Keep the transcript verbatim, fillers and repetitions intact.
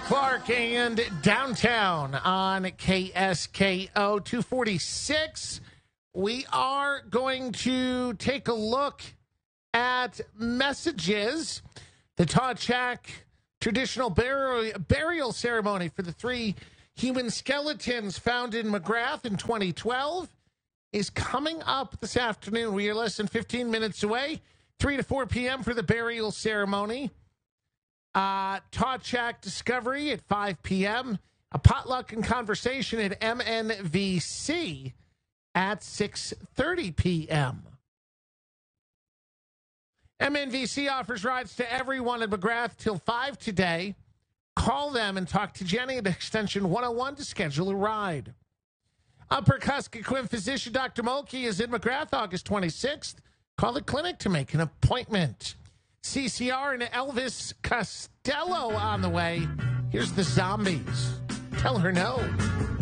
Clark and Downtown on K S K O two forty-six. We are going to take a look at messages. The Tawchak traditional burial, burial ceremony for the three human skeletons found in McGrath in twenty twelve is coming up this afternoon. We are less than fifteen minutes away, three to four p.m. for the burial ceremony. Uh, Tawchak Discovery at five p.m. A potluck and conversation at M N V C at six thirty p.m. M N V C offers rides to everyone at McGrath till five today. Call them and talk to Jenny at extension one oh one to schedule a ride. Upper Kuskokwim physician Doctor Mulkey is in McGrath August twenty-sixth. Call the clinic to make an appointment. C C R and Elvis Costello on the way. Here's the Zombies. Tell her no.